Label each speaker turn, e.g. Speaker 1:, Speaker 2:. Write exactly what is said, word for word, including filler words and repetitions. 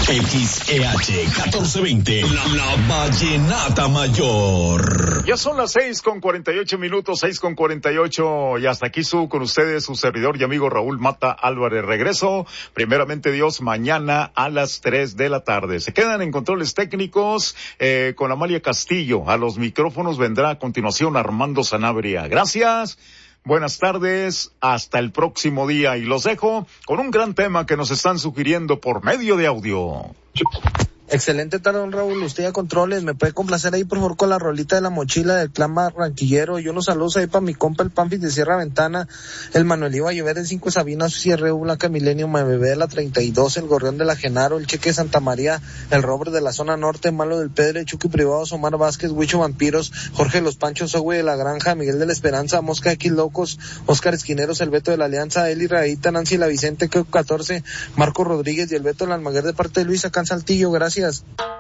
Speaker 1: X E H catorce veinte, la, la Vallenata Mayor.
Speaker 2: Ya son las seis con cuarenta y ocho minutos, seis con cuarenta y ocho, y hasta aquí su, con ustedes, su servidor y amigo Raúl Mata Álvarez. Regreso, primeramente Dios, mañana a las tres de la tarde. Se quedan en controles técnicos, eh, con Amalia Castillo. A los micrófonos vendrá a continuación Armando Sanabria. Gracias. Buenas tardes, hasta el próximo día, y los dejo con un gran tema que nos están sugiriendo por medio de audio.
Speaker 3: Excelente tarde, don Raúl. Usted ya controles. ¿Me puede complacer ahí, por favor, con la rolita de La Mochila del Clan Barranquillero? Y unos saludos ahí para mi compa, el Pamphis de Sierra Ventana, el Manuel Iba Llover, el Cinco Sabinas, Sierra Blanca Milenio, M B B de la treinta y dos, el Gorrión de la Genaro, el Cheque de Santa María, el Robert de la Zona Norte, Malo del Pedre, Chucky Privados, Omar Vázquez, Huicho Vampiros, Jorge Los Panchos, Ogüe de la Granja, Miguel de la Esperanza, Mosca X Locos, Oscar Esquineros, el Beto de la Alianza, Eli Radita, Nancy La Vicente, Keo catorce, Marco Rodríguez y el Beto del Almaguer de parte de Luis acá en Saltillo. Gracias.